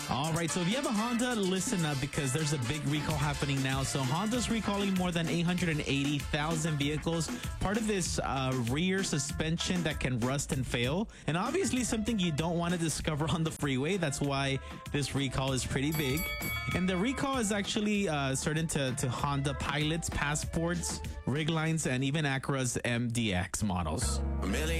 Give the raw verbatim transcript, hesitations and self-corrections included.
All right, so if you have a Honda, listen up because there's a big recall happening now. So Honda's recalling more than eight hundred eighty thousand vehicles, part of this uh, rear suspension that can rust and fail. And obviously something you don't want to discover on the freeway. That's why this recall is pretty big. And the recall is actually uh, certain to, to Honda Pilots, Passports, Rig Lines, and even Acura's M D X models.